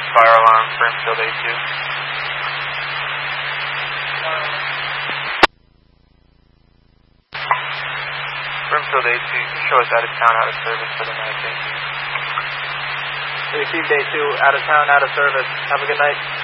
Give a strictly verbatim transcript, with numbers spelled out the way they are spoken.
fire alarm for Infield A two. Brimfield A two, you can show us out of town, out of service for the night, thank you. Received A two, out of town, out of service. Have a good night.